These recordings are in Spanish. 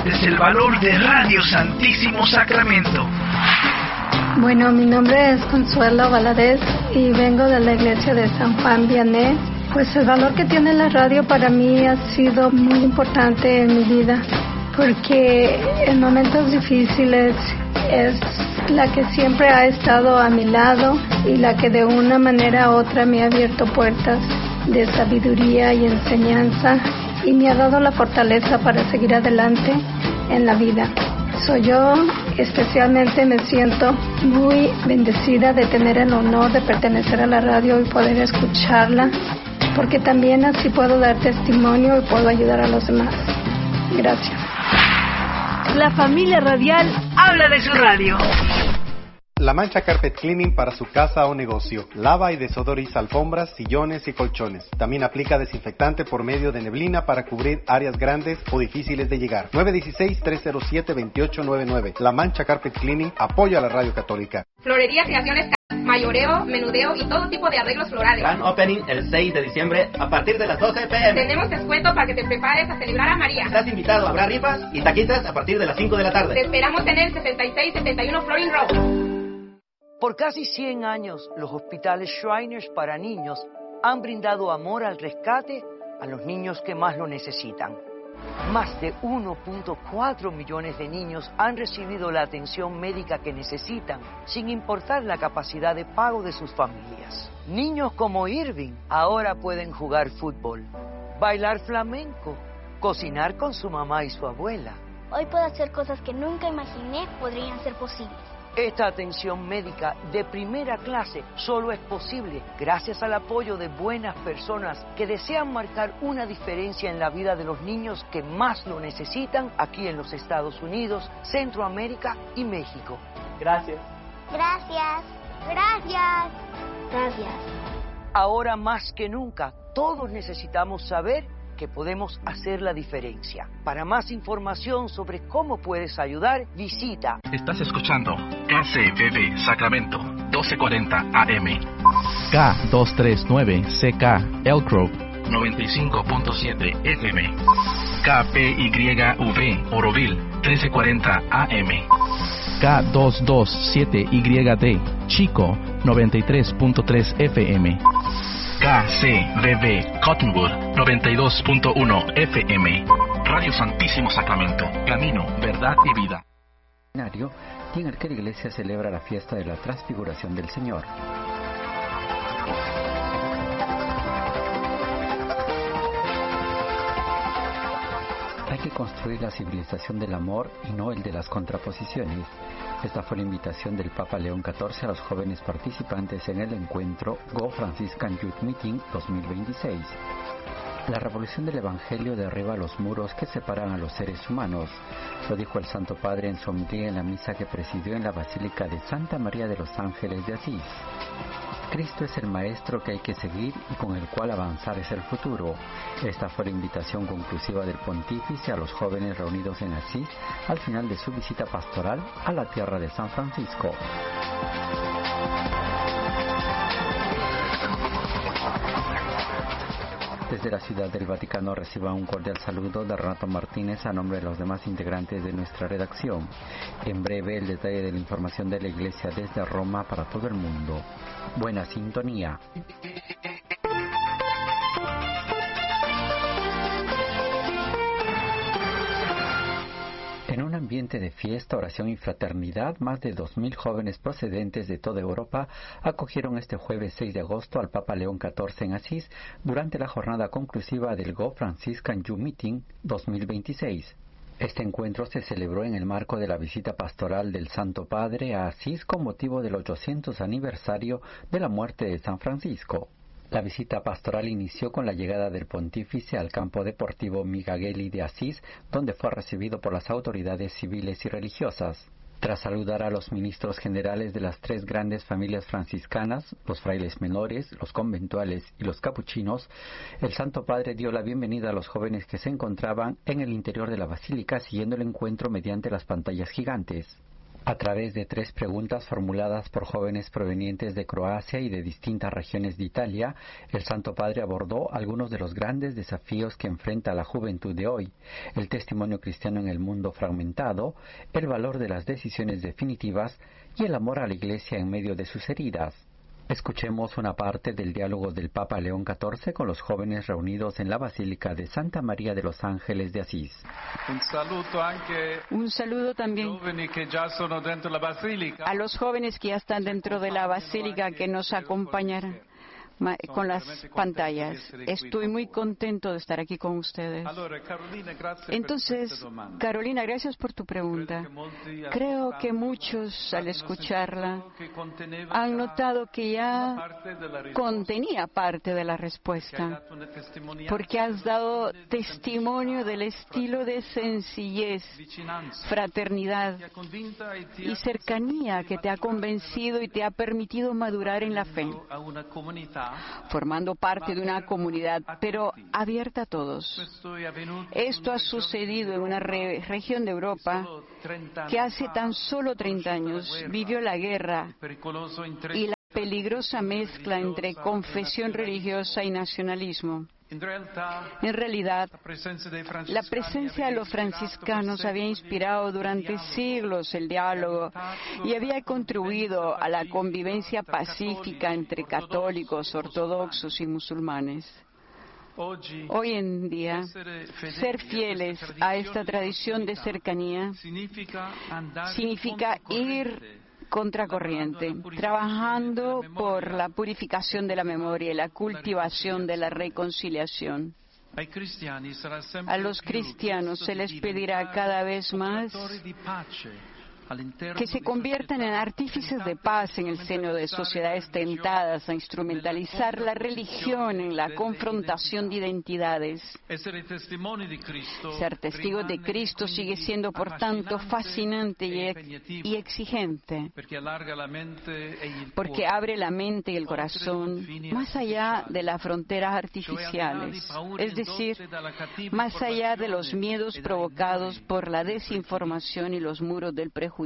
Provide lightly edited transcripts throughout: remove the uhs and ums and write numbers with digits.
es el valor de Radio Santísimo Sacramento. Bueno, mi nombre es Consuelo Valadez y vengo de la iglesia de San Juan Vianney. Pues el valor que tiene la radio para mí ha sido muy importante en mi vida, porque en momentos difíciles es la que siempre ha estado a mi lado y la que de una manera u otra me ha abierto puertas de sabiduría y enseñanza y me ha dado la fortaleza para seguir adelante en la vida. Yo especialmente me siento muy bendecida de tener el honor de pertenecer a la radio y poder escucharla, porque también así puedo dar testimonio y puedo ayudar a los demás. Gracias. La familia radial habla de su radio. La Mancha Carpet Cleaning para su casa o negocio. Lava y desodoriza alfombras, sillones y colchones. También aplica desinfectante por medio de neblina para cubrir áreas grandes o difíciles de llegar. 916-307-2899. La Mancha Carpet Cleaning apoya a la Radio Católica. Florería, creaciones, mayoreo, menudeo y todo tipo de arreglos florales. Gran opening el 6 de diciembre a partir de las 12 p.m. Tenemos descuento para que te prepares a celebrar a María. Estás invitado, habrá rifas y taquitas a partir de las 5 de la tarde. Te esperamos en el 6671 Florin Road. Por casi 100 años, los hospitales Shriners para niños han brindado amor al rescate a los niños que más lo necesitan. Más de 1.4 millones de niños han recibido la atención médica que necesitan, sin importar la capacidad de pago de sus familias. Niños como Irving ahora pueden jugar fútbol, bailar flamenco, cocinar con su mamá y su abuela. Hoy puedo hacer cosas que nunca imaginé podrían ser posibles. Esta atención médica de primera clase solo es posible gracias al apoyo de buenas personas que desean marcar una diferencia en la vida de los niños que más lo necesitan aquí en los Estados Unidos, Centroamérica y México. Gracias. Gracias. Gracias. Gracias. Ahora más que nunca, todos necesitamos saber que podemos hacer la diferencia. Para más información sobre cómo puedes ayudar, visita. Estás escuchando KCBB Sacramento 1240 AM, K239CK Elk Grove 95.7 FM, KPYV Oroville 1340 AM, K227YD Chico 93.3 FM, KCBB Cottonwood 92.1 FM. Radio Santísimo Sacramento, camino, verdad y vida. Y en el que la iglesia celebra la fiesta de la Transfiguración del Señor. Hay que construir la civilización del amor y no el de las contraposiciones. Esta fue la invitación del Papa León XIV a los jóvenes participantes en el encuentro Go Franciscan Youth Meeting 2026. La revolución del Evangelio derriba los muros que separan a los seres humanos. Lo dijo el Santo Padre en su homilía en la misa que presidió en la Basílica de Santa María de los Ángeles de Asís. Cristo es el maestro que hay que seguir y con el cual avanzar es el futuro. Esta fue la invitación conclusiva del pontífice a los jóvenes reunidos en Asís al final de su visita pastoral a la tierra de San Francisco. Desde la Ciudad del Vaticano reciba un cordial saludo de Renato Martínez a nombre de los demás integrantes de nuestra redacción. En breve el detalle de la información de la Iglesia desde Roma para todo el mundo. Buena sintonía. En un ambiente de fiesta, oración y fraternidad, más de 2.000 jóvenes procedentes de toda Europa acogieron este jueves 6 de agosto al Papa León XIV en Asís durante la jornada conclusiva del Go Franciscan Youth Meeting 2026. Este encuentro se celebró en el marco de la visita pastoral del Santo Padre a Asís con motivo del 800 aniversario de la muerte de San Francisco. La visita pastoral inició con la llegada del pontífice al campo deportivo Migagelli de Asís, donde fue recibido por las autoridades civiles y religiosas. Tras saludar a los ministros generales de las tres grandes familias franciscanas, los frailes menores, los conventuales y los capuchinos, el Santo Padre dio la bienvenida a los jóvenes que se encontraban en el interior de la basílica siguiendo el encuentro mediante las pantallas gigantes. A través de 3 preguntas formuladas por jóvenes provenientes de Croacia y de distintas regiones de Italia, el Santo Padre abordó algunos de los grandes desafíos que enfrenta la juventud de hoy: el testimonio cristiano en el mundo fragmentado, el valor de las decisiones definitivas y el amor a la Iglesia en medio de sus heridas. Escuchemos una parte del diálogo del Papa León XIV con los jóvenes reunidos en la Basílica de Santa María de los Ángeles de Asís. Un saludo también a los jóvenes que ya están dentro de la Basílica, que nos acompañarán con las pantallas. Estoy muy contento de estar aquí con ustedes. Entonces, Carolina, gracias por tu pregunta. Creo que muchos, al escucharla, han notado que ya contenía parte de la respuesta, porque has dado testimonio del estilo de sencillez, fraternidad y cercanía que te ha convencido y te ha permitido madurar en la fe, formando parte de una comunidad, pero abierta a todos. Esto ha sucedido en una región de Europa que hace tan solo 30 años vivió la guerra y la peligrosa mezcla entre confesión religiosa y nacionalismo. En realidad, la presencia de los franciscanos había inspirado durante siglos el diálogo y había contribuido a la convivencia pacífica entre católicos, ortodoxos y musulmanes. Hoy en día, ser fieles a esta tradición de cercanía significa ir contracorriente, trabajando por la purificación de la memoria y la cultivación de la reconciliación. A los cristianos se les pedirá cada vez más que se conviertan en artífices de paz en el seno de sociedades tentadas a instrumentalizar la religión en la confrontación de identidades. Ser testigos de Cristo sigue siendo, por tanto, fascinante y exigente, porque abre la mente y el corazón más allá de las fronteras artificiales, es decir, más allá de los miedos provocados por la desinformación y los muros del prejuicio.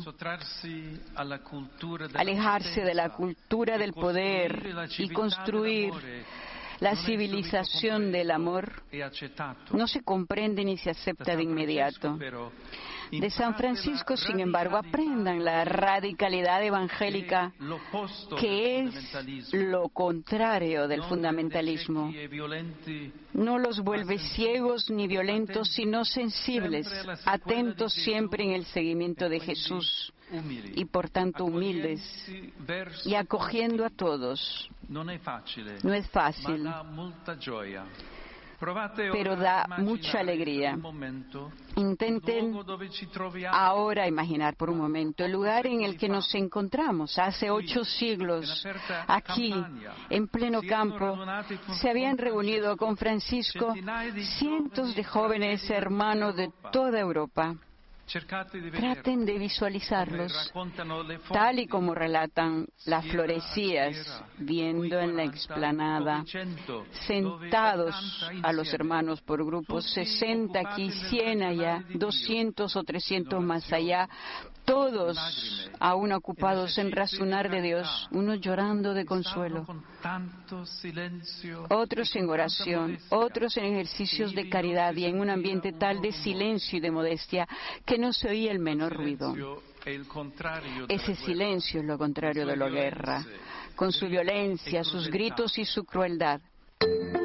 Alejarse de la cultura del poder y construir la civilización del amor no se comprende ni se acepta de inmediato. De San Francisco, sin embargo, aprendan la radicalidad evangélica, que es lo contrario del fundamentalismo. No los vuelve ciegos ni violentos, sino sensibles, atentos siempre en el seguimiento de Jesús y por tanto humildes y acogiendo a todos. No es fácil, pero da mucha alegría. Intenten ahora imaginar por un momento el lugar en el que nos encontramos. Hace 8 siglos, aquí, en pleno campo, se habían reunido con Francisco cientos de jóvenes hermanos de toda Europa. Traten de visualizarlos, tal y como relatan las florecías, viendo en la explanada, sentados a los hermanos por grupos, 60 aquí, 100 allá, 200 o 300 más allá, todos aún ocupados en razonar de Dios, unos llorando de consuelo, otros en oración, otros en ejercicios de caridad y en un ambiente tal de silencio y de modestia que no se oía el menor ruido. Ese silencio es lo contrario de la guerra, con su violencia, sus gritos y su crueldad.